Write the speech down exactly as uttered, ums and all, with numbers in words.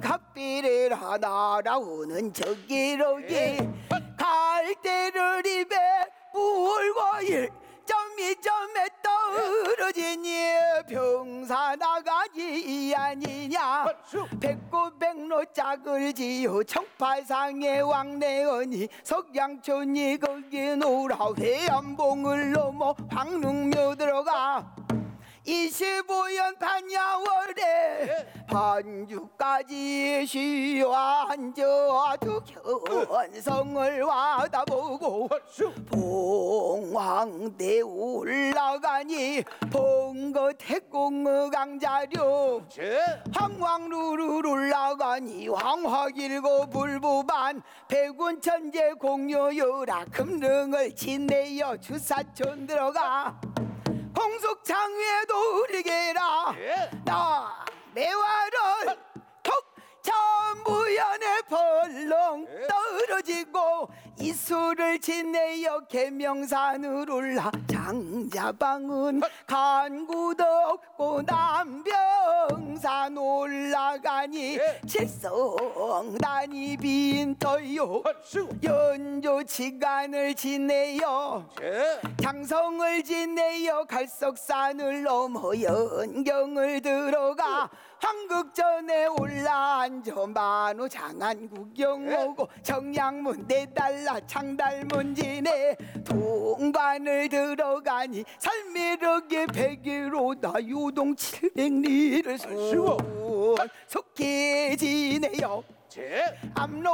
갑비를 날아오는 저기로 예 갈대를 입에 물고 일점이 점에 떨어지니 병사나가지 아니냐 백구백로 짝을 지어 청파상의 왕래언이 석양촌이 거기 놀아 회암봉을 넘어 황릉묘 들어가 이십오년 반야월에 반주까지 쉬어 앉아 두 견성을 와다보고 봉황대 올라가니 봉거 태공의 강자료 황황루를 올라가니 황화길고 불부반 백운천재 공요요라 금릉을 지내어 주사촌 들어가 공속창위에도 우리게라 예. 나 매화를 톡천부연에 벌렁 예. 떨어지고 이수를 지내어 계명산을 올라 장자방은 간구덕고 남병산 올라가니 예. 칠성단이 빈터요 연조 치간을 지내어 예. 장성을 지내어 갈석산을 넘어 연경을 들어가 황극전에 올라앉아 만우 장안 구경 오고 정양문 내달라 창달문 지내 동관을 들어가니 살미르게 백일오다 요동 칠백리를 손 속히 지내요 암록